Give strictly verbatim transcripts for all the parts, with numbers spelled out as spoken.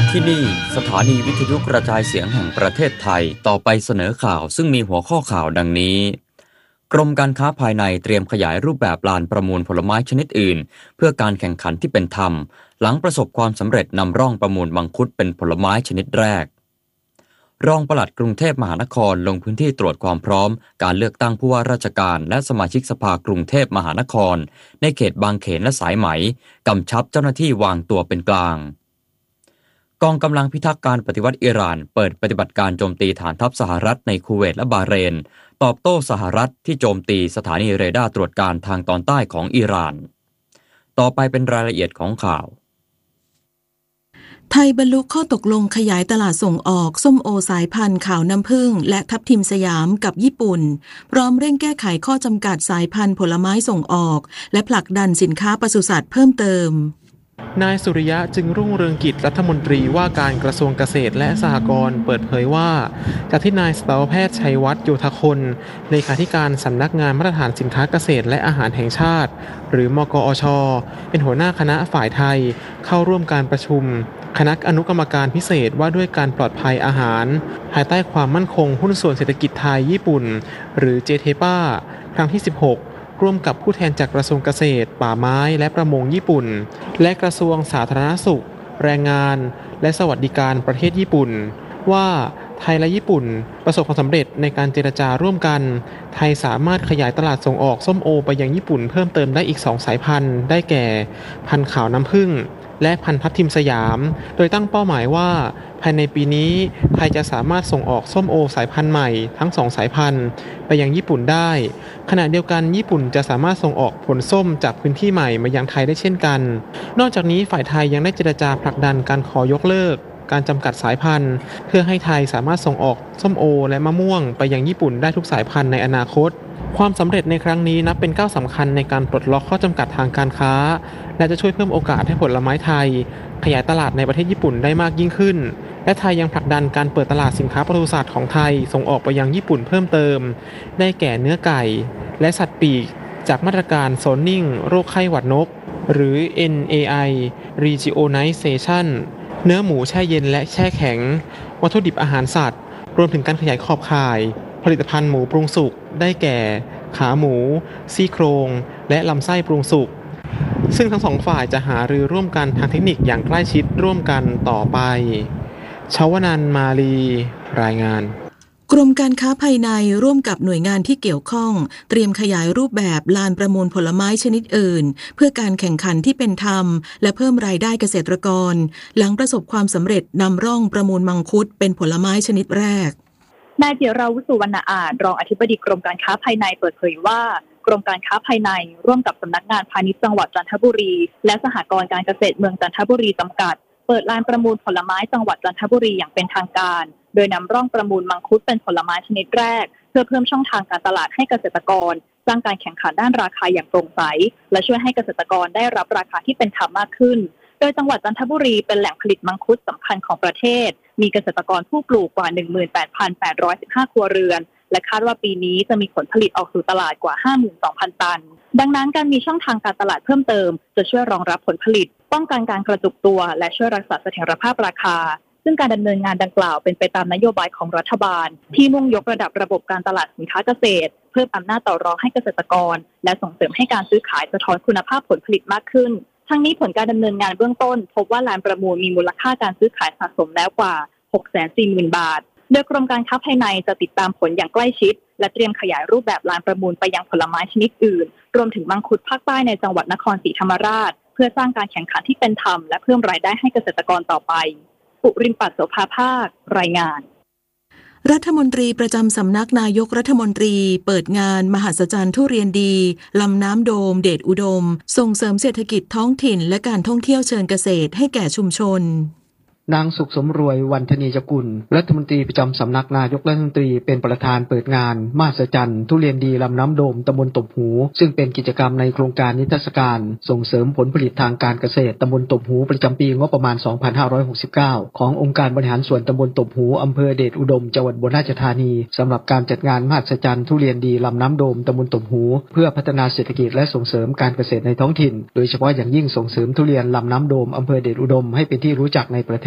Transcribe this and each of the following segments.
ที่นี่สถานีวิทยุกระจายเสียงแห่งประเทศไทยต่อไปเสนอข่าวซึ่งมีหัวข้อข่าวดังนี้กรมการค้าภายในเตรียมขยายรูปแบบลานประมูลผลไม้ชนิดอื่นเพื่อการแข่งขันที่เป็นธรรมหลังประสบความสำเร็จนำร่องประมูลมังคุดเป็นผลไม้ชนิดแรกรองปลัดกรุงเทพมหานครลงพื้นที่ตรวจความพร้อมการเลือกตั้งผู้ว่าราชการและสมาชิกสภากรุงเทพมหานครในเขตบางเขนและสายไหมกำชับเจ้าหน้าที่วางตัวเป็นกลางกองกำลังพิทักษ์การปฏิวัติอิหร่านเปิดปฏิบัติการโจมตีฐานทัพสหรัฐในคูเวตและบาห์เรนตอบโต้สหรัฐที่โจมตีสถานีเรดาร์ตรวจการทางตอนใต้ของอิหร่านต่อไปเป็นรายละเอียดของข่าวไทยบรรลุข้อตกลงขยายตลาดส่งออกส้มโอสายพันธุ์ขาวน้ำผึ้งและทับทิมสยามกับญี่ปุ่นพร้อมเร่งแก้ไขข้อจำกัดสายพันธุ์ผลไม้ส่งออกและผลักดันสินค้าปศุสัตว์เพิ่มเติมนายสุริยะจึงรุ่งเรืองกิจรัฐมนตรีว่าการกระทรวงเกษตรและสหกรณ์เปิดเผยว่าจากที่นายสัตวแพทย์ชัยวัฒน์โยธคนเลขาธิการสำนักงานมาตรฐานสินค้าเกษตรและอาหารแห่งชาติหรือมกอช.เป็นหัวหน้าคณะฝ่ายไทยเข้าร่วมการประชุมคณะอนุกรรมการพิเศษว่าด้วยการปลอดภัยอาหารภายใต้ความมั่นคงหุ้นส่วนเศรษฐกิจไทยญี่ปุ่นหรือเจเทป้าครั้งที่สิบหกร่วมกับผู้แทนจากกระทรวงเกษตรป่าไม้และประมงญี่ปุ่นและกระทรวงสาธารณสุขแรงงานและสวัสดิการประเทศญี่ปุ่นว่าไทยและญี่ปุ่นประสบความสำเร็จในการเจรจาร่วมกันไทยสามารถขยายตลาดส่งออกส้มโอไปยังญี่ปุ่นเพิ่มเติมได้อีกสองสายพันธุ์ได้แก่พันธุ์ขาวน้ำผึ้งและพันธุ์ทับทิมสยามโดยตั้งเป้าหมายว่าภายในปีนี้ไทยจะสามารถส่งออกส้มโอสายพันธุ์ใหม่ทั้งสองสายพันธุ์ไปยังญี่ปุ่นได้ขณะเดียวกันญี่ปุ่นจะสามารถส่งออกผลส้มจากพื้นที่ใหม่มายังไทยได้เช่นกันนอกจากนี้ฝ่ายไทยยังได้เจรจาผลักดันการขอยกเลิกการจำกัดสายพันธุ์เพื่อให้ไทยสามารถส่งออกส้มโอและมะม่วงไปยังญี่ปุ่นได้ทุกสายพันธุ์ในอนาคตความสำเร็จในครั้งนี้นับเป็นก้าวสำคัญในการปลดล็อกข้อจำกัดทางการค้าและจะช่วยเพิ่มโอกาสให้ผลไม้ไทยขยายตลาดในประเทศญี่ปุ่นได้มากยิ่งขึ้นและไทยยังผลักดันการเปิดตลาดสินค้าปศุสัตว์ของไทยส่งออกไปยังญี่ปุ่นเพิ่มเติมได้แก่เนื้อไก่และสัตว์ปีกจากมาตรการโซนนิ่งโรคไข้หวัดนกหรือ เอ็น เอ ไอ Regionalization เนื้อหมูแช่เย็นและแช่แข็งวัตถุดิบอาหารสัตว์รวมถึงการขยายขอบข่ายผลิตภัณฑ์หมูปรุงสุกได้แก่ขาหมูซี่โครงและลำไส้ปรุงสุกซึ่งทั้งสองฝ่ายจะหารือร่วมกันทางเทคนิคอย่างใกล้ชิดร่วมกันต่อไปชวนันท์มาลีรายงานกรมการค้าภายในร่วมกับหน่วยงานที่เกี่ยวข้องเตรียมขยายรูปแบบลานประมูลผลไม้ชนิดอื่นเพื่อการแข่งขันที่เป็นธรรมและเพิ่มรายได้เกษตรกรหลังประสบความสำเร็จนำร่องประมูลมังคุดเป็นผลไม้ชนิดแรกนายจิราวุฒิสุวรรณอาจรองอธิบดีกรมการค้าภายในเปิดเผยว่ากรมการค้าภายในร่วมกับสำนักงานพาณิชย์จังหวัดจันทบุรีและสหกรณ์การเกษตรเมืองจันทบุรีจำกัดเปิดลานประมูลผลไม้จังหวัดจันทบุรีอย่างเป็นทางการโดยนำร่องประมูลมังคุดเป็นผลไม้ชนิดแรกเพื่อเพิ่มช่องทางการตลาดให้เกษตรกรสร้างการแข่งขันด้านราคาอย่างโปร่งใสและช่วยให้เกษตรกรได้รับราคาที่เป็นธรรมมากขึ้นโดยจังหวัดจันทบุรีเป็นแหล่งผลิตมังคุดสำคัญของประเทศมีเกษตรกรผู้ปลูกกว่า หนึ่งหมื่นแปดพันแปดร้อยสิบห้า ครัวเรือนและคาดว่าปีนี้จะมีผลผลิตออกสู่ตลาดกว่า ห้าหมื่นสองพัน ตันดังนั้นการมีช่องทางการตลาดเพิ่มเติมจะช่วยรองรับผลผลิตป้องกันการกระจุกตัวและช่วยรักษาเสถียรภาพราคาซึ่งการดำเนินงานดังกล่าวเป็นไปตามนโยบายของรัฐบาลที่มุ่งยกระดับระบบการตลาดสินค้าเกษตรเพิ่มอำนาจต่อรองให้เกษตรกรและส่งเสริมให้การซื้อขายสะท้อนคุณภาพผลผลิตมากขึ้นทั้งนี้ผลการดำเนินงานเบื้องต้นพบว่าลานประมูลมีมูลค่าการซื้อขายสะสมแล้วกว่า หกแสนสี่หมื่น บาทโดยกรมการค้าภายในจะติดตามผลอย่างใกล้ชิดและเตรียมขยายรูปแบบลานประมูลไปยังผลไม้ชนิดอื่นรวมถึงมังคุดภาคใต้ในจังหวัดนครศรีธรรมราชเพื่อสร้างการแข่งขันที่เป็นธรรมและเพิ่มรายได้ให้เกษตรกรต่อไปปุริมปัตโสภาภาครายงานรัฐมนตรีประจำสำนักนายกรัฐมนตรีเปิดงานมหัศจรรย์ทุเรียนดีลำน้ำโดมเดชอุดมส่งเสริมเศรษฐกิจท้องถิ่นและการท่องเที่ยวเชิงเกษตรให้แก่ชุมชนนางสุขสมรวยวันธนีจกุลรัฐมนตรีประจำสำนักนายกรัฐมนตรีเป็นประธานเปิดงานมหัศจรรย์ทุเรียนดีลำน้ำโดมตำบลตบหูซึ่งเป็นกิจกรรมในโครงการนิทรรศการส่งเสริมผลผลิตทางการเกษตรตำบลตบหูประจำปีงบประมาณสองพันห้าร้อยหกสิบเก้าขององค์การบริหารส่วนตำบลตบหูอำเภอเดชอุดมจังหวัดอุบลราชธานีสำหรับการจัดงานมหัศจรรย์ทุเรียนดีลำน้ำโดมตำบลตบหูเพื่อพัฒนาเศรษฐกิจและส่งเสริมการเกษตรในท้องถิ่นโดยเฉพาะอย่างยิ่งส่งเสริมทุเรียนลำน้ำโดมอำเภอเดชอุดมให้เป็นที่รู้จักในประเทศ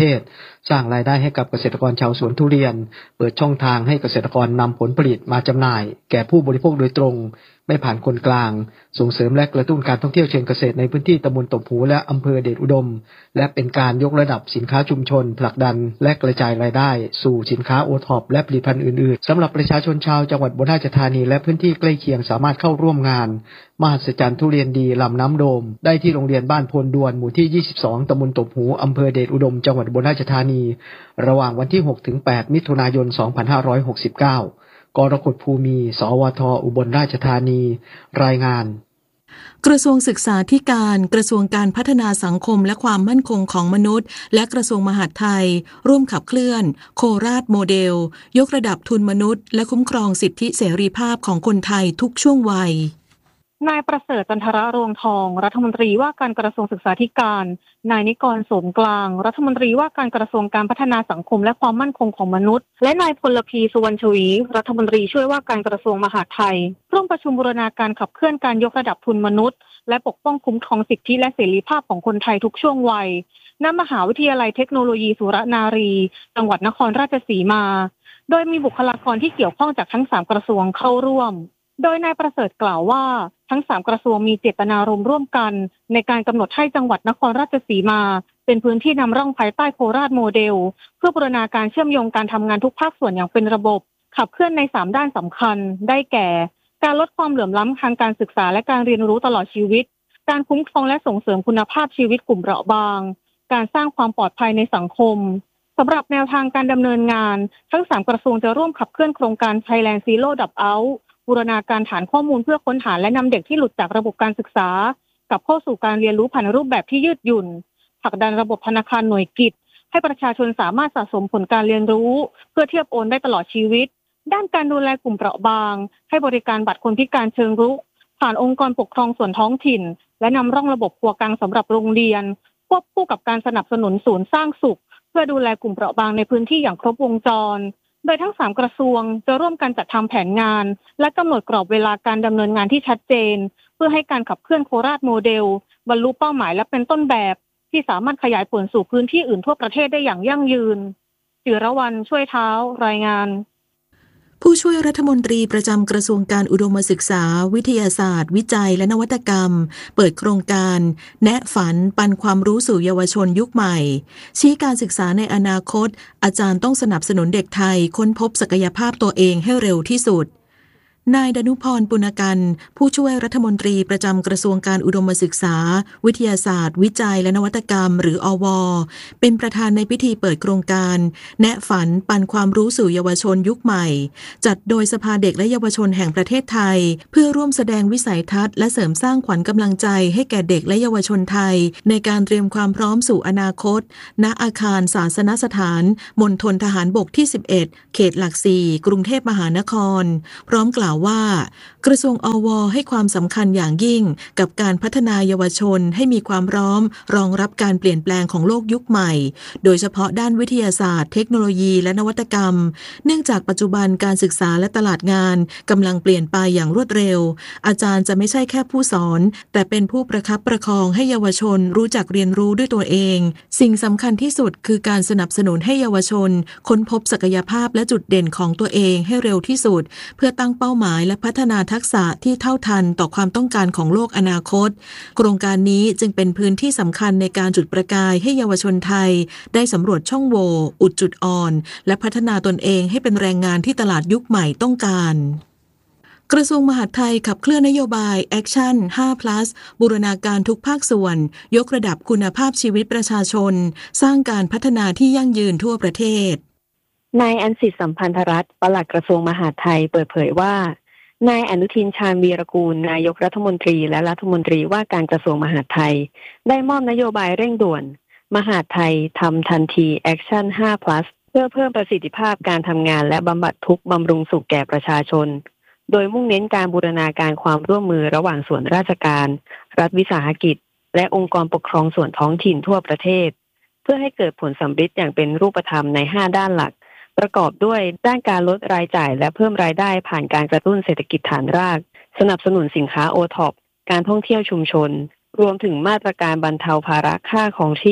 ศสร้างรายได้ให้กับเกษตรกรชาวสวนทุเรียนเปิดช่องทางให้เกษตรกรนำผลผลิตมาจำหน่ายแก่ผู้บริโภคโดยตรงไม่ผ่านคนกลางส่งเสริมและกระตุ้นการท่องเที่ยวเชิงเกษตรในพื้นที่ตำบลตบหูและอำเภอเดชอุดมและเป็นการยกระดับสินค้าชุมชนผลักดันและกระจายรายได้สู่สินค้าโอท็อปและผลิตภัณฑ์อื่นๆสำหรับประชาชนชาวจังหวัดอุบลราชธานีและพื้นที่ใกล้เคียงสามารถเข้าร่วมงานมหัศจรรย์ทุเรียนดีลำน้ำโดมได้ที่โรงเรียนบ้านโพนดวนหมู่ที่ยี่สิบสองตำบลตบหูอำเภอเดชอุดมจังหวัดอุบลราชธานีระหว่างวันที่หกถึงแปดมิถุนายนสองพันห้าร้อยหกสิบเก้ากรกฎภูมิสวทอุบลราชธานีรายงานกระทรวงศึกษาธิการกระทรวงการพัฒนาสังคมและความมั่นคงของมนุษย์และกระทรวงมหาดไทยร่วมขับเคลื่อนโคราชโมเดลยกระดับทุนมนุษย์และคุ้มครองสิทธิเสรีภาพของคนไทยทุกช่วงวัยนายประเสริฐจันทระรวงทองรัฐมนตรีว่าการกระทรวงศึกษาธิการนายนิกรโสมกลางรัฐมนตรีว่าการกระทรวงการพัฒนาสังคมและความมั่นคงของมนุษย์และนายพลพีสุวรรณชวีรัฐมนตรีช่วยว่าการกระทรวงมหาดไทยร่วมประชุมบูรณาการขับเคลื่อนการยกระดับทุนมนุษย์และปกป้องคุ้มครองสิทธิและเสรีภาพของคนไทยทุกช่วงวัยณมหาวิทยาลัยเทคโนโลยีสุรนารีจังหวัดนครราชสีมาโดยมีบุคลากรที่เกี่ยวข้องจากทั้งสามกระทรวงเข้าร่วมโดยนายประเสริฐกล่าวว่าทั้งสามกระทรวงมีเจตนารมณ์ร่วมกันในการกำหนดให้จังหวัดนครราชสีมาเป็นพื้นที่นำร่องภายใต้โคราชโมเดลเพื่อบูรณาการเชื่อมโยงการทำงานทุกภาคส่วนอย่างเป็นระบบขับเคลื่อนในสามด้านสำคัญได้แก่การลดความเหลื่อมล้ำทางการศึกษาและการเรียนรู้ตลอดชีวิตการคุ้มครองและส่งเสริมคุณภาพชีวิตกลุ่มเปราะบางการสร้างความปลอดภัยในสังคมสำหรับแนวทางการดำเนินงานทั้งสามกระทรวงจะร่วมขับเคลื่อนโครงการ Thailand Zero Dropoutบูรณาการฐานข้อมูลเพื่อค้นหาและนำเด็กที่หลุดจากระบบการศึกษากลับเข้าสู่การเรียนรู้ผ่านรูปแบบที่ยืดหยุ่นผลักดันระบบธนาคารหน่วยกิจให้ประชาชนสามารถสะสมผลการเรียนรู้เพื่อเทียบโอนได้ตลอดชีวิตด้านการดูแลกลุ่มเปราะบางให้บริการบัตรคนพิการเชิงรุกผ่านองค์กรปกครองส่วนท้องถิ่นและนำร่องระบบครัวกลางสำหรับโรงเรียนควบคู่กับการสนับสนุนศูนย์สร้างสุขเพื่อดูแลกลุ่มเปราะบางในพื้นที่อย่างครบวงจรโดยทั้งสามกระทรวงจะร่วมกันจัดทำแผนงานและกำหนดกรอบเวลาการดำเนินงานที่ชัดเจนเพื่อให้การขับเคลื่อนโคราชโมเดลบรรลุเป้าหมายและเป็นต้นแบบที่สามารถขยายผลสู่พื้นที่อื่นทั่วประเทศได้อย่างยั่งยืนจิรวรรณช่วยเท้ารายงานผู้ช่วยรัฐมนตรีประจำกระทรวงการอุดมศึกษาวิทยาศาสตร์วิจัยและนวัตกรรมเปิดโครงการแนะฝันปันความรู้สู่เยาวชนยุคใหม่ชี้การศึกษาในอนาคตอาจารย์ต้องสนับสนุนเด็กไทยค้นพบศักยภาพตัวเองให้เร็วที่สุดนายดนุพรปุณกันผู้ช่วยรัฐมนตรีประจำกระทรวงการอุดมศึกษาวิทยาศาสตร์วิจัยและนวัตกรรมหรืออว.เป็นประธานในพิธีเปิดโครงการแนะฝันปันความรู้สู่เยาวชนยุคใหม่จัดโดยสภาเด็กและเยาวชนแห่งประเทศไทยเพื่อร่วมแสดงวิสัยทัศน์และเสริมสร้างขวัญกำลังใจให้แก่เด็กและเยาวชนไทยในการเตรียมความพร้อมสู่อนาคตณอาคารศาสนสถานมณฑลทหารบกที่สิบเอ็ดเขตหลักสี่กรุงเทพมหานครพร้อมกล่าวว่ากระทรวงอว.ให้ความสำคัญอย่างยิ่งกับการพัฒนาเยาวชนให้มีความพร้อมรองรับการเปลี่ยนแปลงของโลกยุคใหม่โดยเฉพาะด้านวิทยาศาสตร์เทคโนโลยีและนวัตกรรมเนื่องจากปัจจุบันการศึกษาและตลาดงานกำลังเปลี่ยนไปอย่างรวดเร็วอาจารย์จะไม่ใช่แค่ผู้สอนแต่เป็นผู้ประคับประคองให้เยาวชนรู้จักเรียนรู้ด้วยตัวเองสิ่งสำคัญที่สุดคือการสนับสนุนให้เยาวชนค้นพบศักยภาพและจุดเด่นของตัวเองให้เร็วที่สุดเพื่อตั้งเป้าหมายและพัฒนาทักษะที่เท่าทันต่อความต้องการของโลกอนาคตโครงการนี้จึงเป็นพื้นที่สำคัญในการจุดประกายให้เยาวชนไทยได้สำรวจช่องโหว่อุดจุดอ่อนและพัฒนาตนเองให้เป็นแรงงานที่ตลาดยุคใหม่ต้องการกระทรวงมหาดไทยขับเคลื่อนนโยบาย Action ไฟว์ plus บูรณาการทุกภาคส่วนยกระดับคุณภาพชีวิตประชาชนสร้างการพัฒนาที่ยั่งยืนทั่วประเทศนายอัญสิทธิ์สัมพันธรัตน์ปลัดกระทรวงมหาดไทยเปิดเผยว่านายอนุทินชาญวีรกูลนายกรัฐมนตรีและรัฐมนตรีว่าการกระทรวงมหาดไทยได้มอบนโยบายเร่งด่วนมหาดไทยทำทันที Action ไฟว์ plus เพื่อเพิ่มประสิทธิภาพการทำงานและบำบัดทุกข์บำรุงสุขแก่ประชาชนโดยมุ่งเน้นการบูรณาการความร่วมมือระหว่างส่วนราชการรัฐวิสาหกิจและองค์กรปกครองส่วนท้องถิ่นทั่วประเทศเพื่อให้เกิดผลสำฤทธิ์อย่างเป็นรูปธรรมในห้าด้านหลักประกอบด้วยด้านการลดรายจ่ายและเพิ่มรายได้ผ่านการกระตุ้นเศรษฐกิจฐานรากสนับสนุนสินค้าโอท็อปการท่องเที่ยวชุมชนรวมถึงมาตรการบรรเทาภาระค่าครองชีพ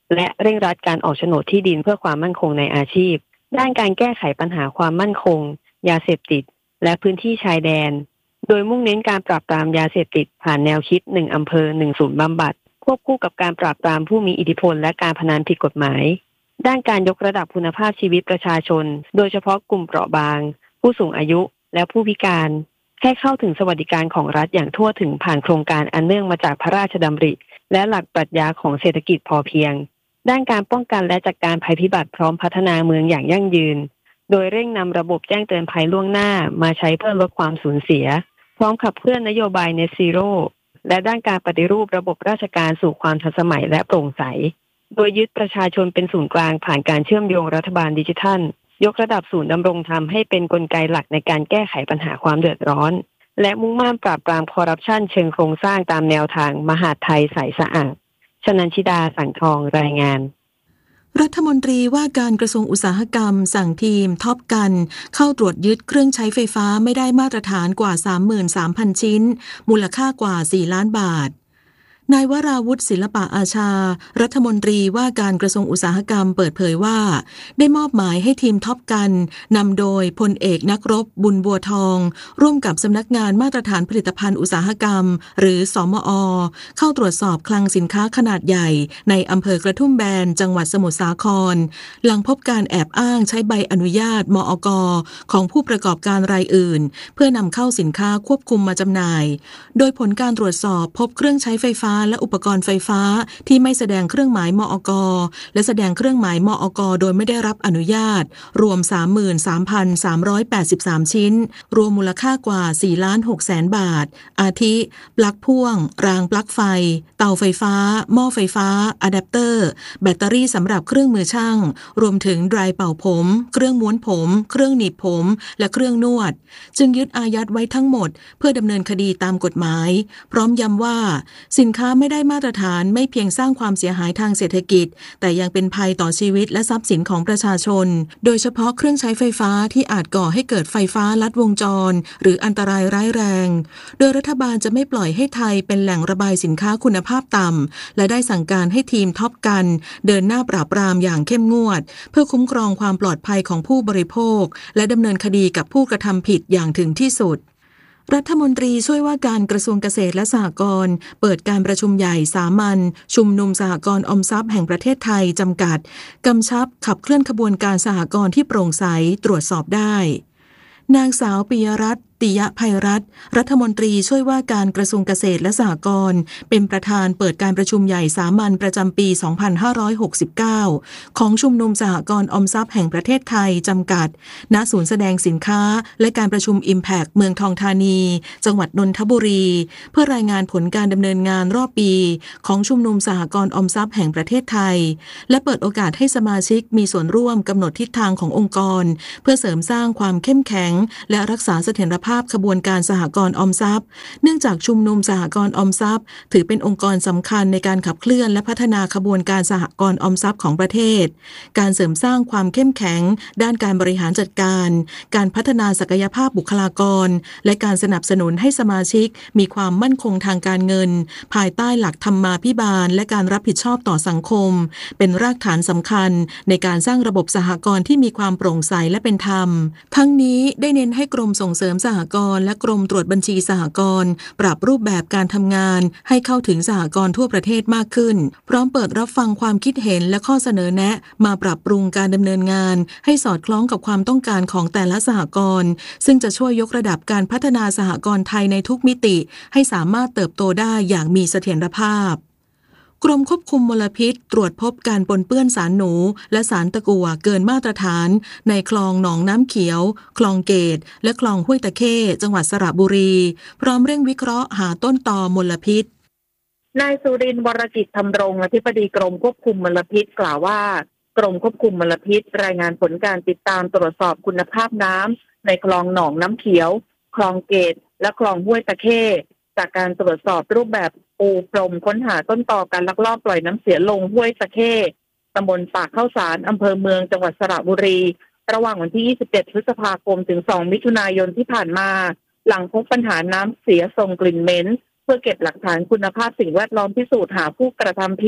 และเร่งรัดการออกโฉนดที่ดินเพื่อความมั่นคงในอาชีพด้านการแก้ไขปัญหาความมั่นคงยาเสพติดและพื้นที่ชายแดนโดยมุ่งเน้นการปราบปรามยาเสพติดผ่านแนวคิดหนึ่งอำเภอหนึ่งศูนย์บำบัดควบคู่กับการปราบปรามผู้มีอิทธิพลและการพนันผิดกฎหมายด้านการยกระดับคุณภาพชีวิตประชาชนโดยเฉพาะกลุ่มเปราะบางผู้สูงอายุและผู้พิการให้เข้าถึงสวัสดิการของรัฐอย่างทั่วถึงผ่านโครงการอันเนื่องมาจากพระราชดำริและหลักปรัชญาของเศรษฐกิจพอเพียงด้านการป้องกันและจัดการภัยพิบัติพร้อมพัฒนาเมืองอย่างยั่งยืนโดยเร่งนำระบบแจ้งเตือนภัยล่วงหน้ามาใช้เพื่อลดความสูญเสียพร้อมขับเคลื่อนนโยบาย Net Zero และด้านการปฏิรูประบบราชการสู่ความทันสมัยและโปร่งใสโดยยึดประชาชนเป็นศูนย์กลางผ่านการเชื่อมโยงรัฐบาลดิจิทัลยกระดับศูนย์ดำรงธรรมให้เป็นกลไกหลักในการแก้ไขปัญหาความเดือดร้อนและมุ่งมั่นปราบปรามคอร์รัปชันเชิงโครงสร้างตามแนวทางมหาดไทยใสสะอาดชนันชิดาสังทองรายงานรัฐมนตรีว่าการกระทรวงอุตสาหกรรมสั่งทีมท็อปกันเข้าตรวจยึดเครื่องใช้ไฟฟ้าไม่ได้มาตรฐานกว่า สามหมื่นสามพัน ชิ้นมูลค่ากว่าสี่ล้านบาทนายวราวุฒิศิลปะอาชารัฐมนตรีว่าการกระทรวงอุตสาหกรรมเปิดเผยว่าได้มอบหมายให้ทีมท็อปกันนำโดยพลเอกนักรบบุญบัวทองร่วมกับสำนักงานมาตรฐานผลิตภัณฑ์อุตสาหกรรมหรือสมอ.เข้าตรวจสอบคลังสินค้าขนาดใหญ่ในอำเภอกระทุ่มแบนจังหวัดสมุทรสาครหลังพบการแอบอ้างใช้ใบอนุญาตมอก.ของผู้ประกอบการรายอื่นเพื่อนำเข้าสินค้าควบคุมมาจำหน่ายโดยผลการตรวจสอบพบเครื่องใช้ไฟฟ้าและอุปกรณ์ไฟฟ้าที่ไม่แสดงเครื่องหมายมอก.และแสดงเครื่องหมายมอก.โดยไม่ได้รับอนุญาตรวม สามหมื่นสามพันสามร้อยแปดสิบสาม ชิ้นรวมมูลค่ากว่า สี่ล้านหกแสน บาทอาทิปลั๊กพ่วงรางปลั๊กไฟเตาไฟฟ้าหม้อไฟฟ้าอะแดปเตอร์แบตเตอรี่สำหรับเครื่องมือช่างรวมถึงไดร์เป่าผมเครื่องม้วนผมเครื่องหนีบผมและเครื่องนวดจึงยึดอายัดไว้ทั้งหมดเพื่อดำเนินคดีตามกฎหมายพร้อมย้ำว่าสินค้าไม่ได้มาตรฐานไม่เพียงสร้างความเสียหายทางเศรษฐกิจแต่ยังเป็นภัยต่อชีวิตและทรัพย์สินของประชาชนโดยเฉพาะเครื่องใช้ไฟฟ้าที่อาจก่อให้เกิดไฟฟ้าลัดวงจรหรืออันตรายร้ายแรงโดยรัฐบาลจะไม่ปล่อยให้ไทยเป็นแหล่งระบายสินค้าคุณภาพต่ำและได้สั่งการให้ทีมท็อปกันเดินหน้าปราบปรามอย่างเข้มงวดเพื่อคุ้มครองความปลอดภัยของผู้บริโภคและดำเนินคดีกับผู้กระทำผิดอย่างถึงที่สุดรัฐมนตรีช่วยว่าการกระทรวงเกษตรและสหกรณ์เปิดการประชุมใหญ่สามัญชุมนุมสหกรณ์ออมทรัพย์แห่งประเทศไทยจำกัดกำชับขับเคลื่อนขบวนการสหกรณ์ที่โปร่งใสตรวจสอบได้นางสาวปิยรัตน์ติยภัยรัตน์รัฐมนตรีช่วยว่าการกระทรวงเกษตรและสหกรณ์เป็นประธานเปิดการประชุมใหญ่สามัญประจำปี สองพันห้าร้อยหกสิบเก้า ของชุมนุมสหกรณ์ออมทรัพย์แห่งประเทศไทยจำกัดณศูนย์แสดงสินค้าและการประชุม Impact เมืองทองธานีจังหวัดนนทบุรีเพื่อรายงานผลการดำเนินงานรอบปีของชุมนุมสหกรณ์ออมทรัพย์แห่งประเทศไทยและเปิดโอกาสให้สมาชิกมีส่วนร่วมกำหนดทิศทางขององค์กรเพื่อเสริมสร้างความเข้มแข็งและรักษาเสถียรภาพขบวนการสหกรณ์ออมทรัพย์เนื่องจากชุมนุมสหกรณ์ออมทรัพย์ถือเป็นองค์กรสำคัญในการขับเคลื่อนและพัฒนาขบวนการสหกรณ์ออมทรัพย์ของประเทศการเสริมสร้างความเข้มแข็งด้านการบริหารจัดการการพัฒนาศักยภาพบุคลากรและการสนับสนุนให้สมาชิกมีความมั่นคงทางการเงินภายใต้หลักธรรมาภิบาลและการรับผิดชอบต่อสังคมเป็นรากฐานสำคัญในการสร้างระบบสหกรณ์ที่มีความโปร่งใสและเป็นธรรมทั้งนี้ได้เน้นให้กรมส่งเสริมสหกรณ์และกรมตรวจบัญชีสหกรณ์ปรับรูปแบบการทำงานให้เข้าถึงสหกรณ์ทั่วประเทศมากขึ้นพร้อมเปิดรับฟังความคิดเห็นและข้อเสนอแนะมาปรับปรุงการดำเนินงานให้สอดคล้องกับความต้องการของแต่ละสหกรณ์ซึ่งจะช่วยยกระดับการพัฒนาสหกรณ์ไทยในทุกมิติให้สามารถเติบโตได้อย่างมีเสถียรภาพกรมควบคุมมลพิษตรวจพบการปนเปื้อนสารหนูและสารตะกั่วเกินมาตรฐานในคลองหนองน้ำเขียวคลองเกตและคลองห้วยตะเข้จังหวัดสระบุรีพร้อมเร่งวิเคราะห์หาต้นตอมลพิษนายสุรินทร์วรกิจธำรงอธิบดีกรมควบคุมมลพิษกล่าวว่ากรมควบคุมมลพิษรายงานผลการติดตามตรวจสอบคุณภาพน้ำในคลองหนองน้ำเขียวคลองเกตและคลองห้วยตะเข้จากการตรวจสอบรูปแบบปูพรมค้นหาต้นตอการลักลอบปล่อยน้ำเสียลงห้วยตะเข้ตำบลปากข้าวสารอำเภอเมืองจังหวัดสระบุรีระหว่างวันที่ยี่สิบเจ็ดพฤษภาคมถึงสองมิถุนายนที่ผ่านมาหลังพบปัญหาน้ำเสียส่งกลิ่นเหม็นเพื่อเก็บหลักฐานคุณภาพสิ่งแวดล้อมพิสูจน์หาผู้กระทำผิด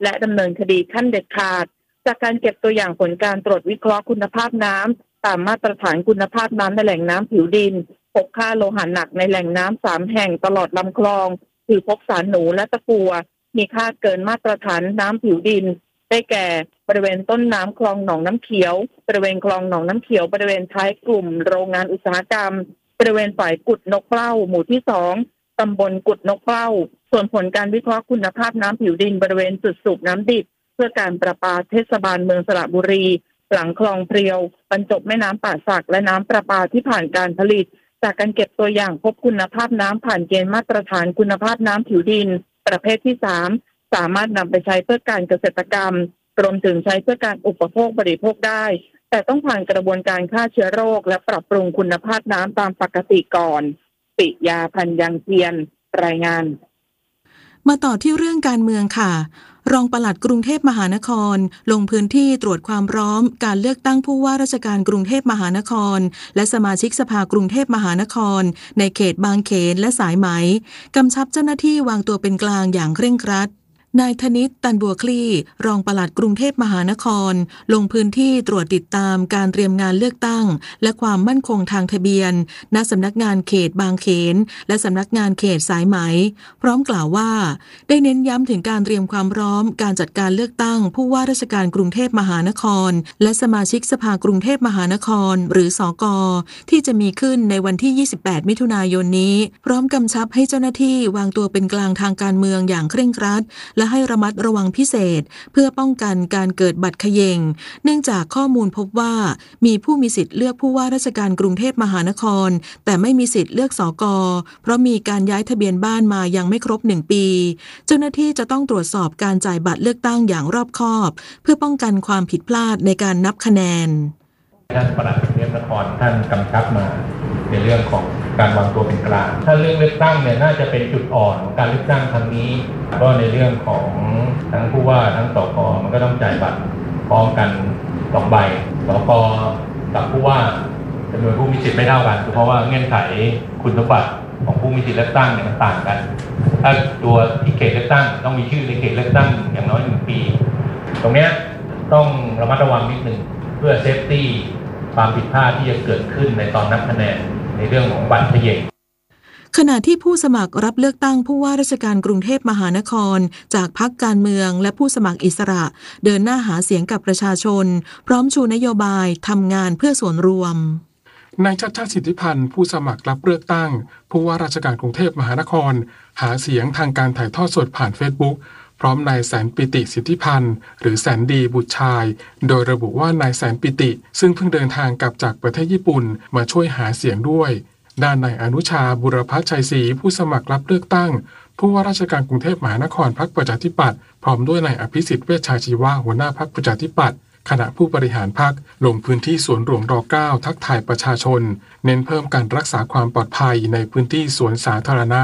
และดำเนินคดีขั้นเด็ดขาดจากการเก็บตัวอย่างผลการตรวจวิเคราะห์คุณภาพน้ำตามมาตรฐานคุณภาพน้ำในแหล่งน้ำผิวดินพบค่าโลหะหนักในแหล่งน้ำสามแห่งตลอดลำคลองคือพบสารหนูและตะกั่วมีค่าเกินมาตรฐานน้ำผิวดินได้แก่บริเวณต้นน้ำคลองหนองน้ำเขียวบริเวณคลองหนองน้ำเขียวบริเวณท้ายกลุ่มโรงงานอุตสาหกรรมบริเวณฝ่ายกุดนกเปล้าหมู่ที่สองตำบลกุดนกเปล้าส่วนผลการวิเคราะห์คุณภาพน้ำผิวดินบริเวณจุดสูบน้ำดิบเพื่อการประปาเทศบาลเมืองสระบุรีหลังคลองเพรียวบรรจบแม่น้ำป่าสักและน้ำประปาที่ผ่านการผลิตจากการเก็บตัวอย่างพบคุณภาพน้ำผ่านเกณฑ์มาตรฐานคุณภาพน้ำผิวดินประเภทที่สามสามารถนำไปใช้เพื่อการเกษตรกรรมรวมถึงใช้เพื่อการอุปโภคบริโภคได้แต่ต้องผ่านกระบวนการฆ่าเชื้อโรคและปรับปรุงคุณภาพน้ำตามปกติก่อนปิยาพันธ์ยังเทียนรายงานมาต่อที่เรื่องการเมืองค่ะรองปลัดกรุงเทพมหานครลงพื้นที่ตรวจความพร้อมการเลือกตั้งผู้ว่าราชการกรุงเทพมหานครและสมาชิกสภากรุงเทพมหานครในเขตบางเขนและสายไหมกำชับเจ้าหน้าที่วางตัวเป็นกลางอย่างเคร่งครัดนายธนิต ตันบัวคลี่รองปลัดกรุงเทพมหานครลงพื้นที่ตรวจติดตามการเตรียมงานเลือกตั้งและความมั่นคงทางทะเบียนณสำนักงานเขตบางเขนและสำนักงานเขตสายไหมพร้อมกล่าวว่าได้เน้นย้ำถึงการเตรียมความพร้อมการจัดการเลือกตั้งผู้ว่าราชการกรุงเทพมหานครและสมาชิกสภากรุงเทพมหานครหรือสก.ที่จะมีขึ้นในวันที่ยี่สิบแปดมิถุนายนนี้พร้อมกำชับให้เจ้าหน้าที่วางตัวเป็นกลางทางการเมืองอย่างเคร่งครัดและให้ระมัดระวังพิเศษเพื่อป้องกันการเกิดบัตรเขย่งเนื่องจากข้อมูลพบว่ามีผู้มีสิทธิ์เลือกผู้ว่าราชการกรุงเทพมหานครแต่ไม่มีสิทธิ์เลือกสก.เพราะมีการย้ายทะเบียนบ้านมายังไม่ครบหนึ่งปีเจ้าหน้าที่จะต้องตรวจสอบการจ่ายบัตรเลือกตั้งอย่างรอบคอบเพื่อป้องกันความผิดพลาดในการนับคะแนนท่านปลัดกรุงเทพมหานครท่านกำชับมาในเรื่องของการวางตัวเป็นกลางถ้าเรื่องเลือกตั้งเนี่ยน่าจะเป็นจุดอ่อนของการเลือกตั้งครั้งนี้ก็ในเรื่องของทั้งผู้ว่าทั้งสก.มันก็ต้องจ่ายบัตรพร้อมกันสองใบสก.กับผู้ว่าจำนวนผู้มีสิทธิ์ไม่เท่ากันเพราะว่าเงื่อนไขคุณสมบัติของผู้มีสิทธิ์เลือกตั้งเนี่ยมันต่างกันถ้าตัวที่เขตเลือกตั้งต้องมีชื่อในเขตเลือกตั้งอย่างน้อยหนึ่งปีตรงเนี้ยต้องระมัดระวังนิดนึงเพื่อเซฟตี้ความผิดพลาดที่จะเกิดขึ้นในตอนนับคะแนนในเรื่องของบัตรเขย่งขณะที่ผู้สมัครรับเลือกตั้งผู้ว่าราชการกรุงเทพมหานครจากพรรคการเมืองและผู้สมัครอิสระเดินหน้าหาเสียงกับประชาชนพร้อมชูนโยบายทำงานเพื่อส่วนรวมนายชัชชาติสิทธิพันธ์ผู้สมัครรับเลือกตั้งผู้ว่าราชการกรุงเทพมหานครหาเสียงทางการถ่ายทอดสดผ่าน Facebookพร้อมนายแสนปิติสิทธิพันธ์หรือแสนดีบุตรชายโดยระบุว่านายแสนปิติซึ่งเพิ่งเดินทางกลับจากประเทศญี่ปุ่นมาช่วยหาเสียงด้วยด้านนายอนุชาบุรพัชชัยศรีผู้สมัครรับเลือกตั้งผู้ว่าราชการกรุงเทพมหานครพรรคประชาธิปัตย์พร้อมด้วยนายอภิสิทธิ์เวชชาชีวะหัวหน้าพรรคประชาธิปัตย์ขณะผู้บริหารพรรคลงพื้นที่สวนหลวงร เก้า ทักทายประชาชนเน้นเพิ่มการรักษาความปลอดภัยในพื้นที่สวนสาธารณะ